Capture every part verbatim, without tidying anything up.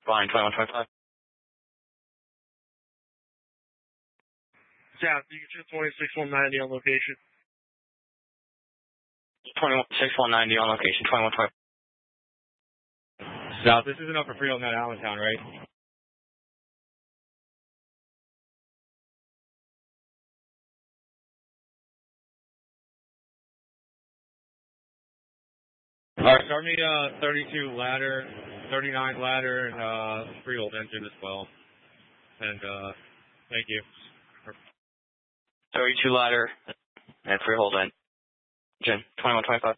Flying twenty-one twenty-five. South, you can shoot twenty-six one ninety on location. twenty-six one ninety on location, twenty-one twenty. South, this isn't up for Freehold Net Allentown, right? Alright, start me uh, thirty-two ladder, thirty-nine ladder, and uh, Freehold engine as well. And uh, thank you. thirty-two ladder and Freehold engine, twenty-one twenty-five.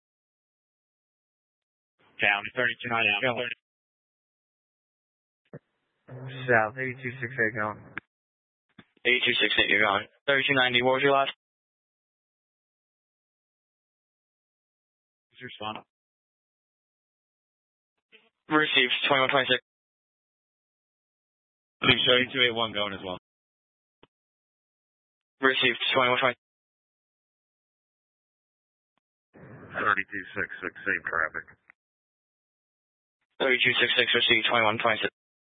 Down, thirty-two nine down. South, eighty-two six eight going. eighty-two six eight, you're going. thirty-two ninety, what was your last? What's your response? Received, twenty-one twenty-six. Please show you two eight one going as well. Received, twenty-one twenty. thirty-two six six, same traffic. thirty-two six six, received, twenty-one twenty-six.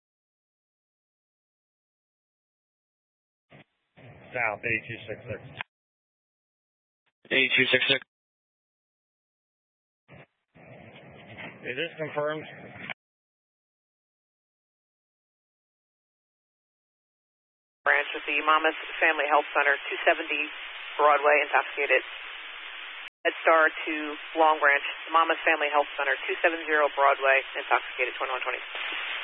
South, eighty-two six six. eighty-two six six. Is this confirmed? Branch with the Monmouth Family Health Center, two seventy Broadway, intoxicated. Head Star to Long Branch, Monmouth Family Health Center, two seventy Broadway, intoxicated, twenty-one twenty.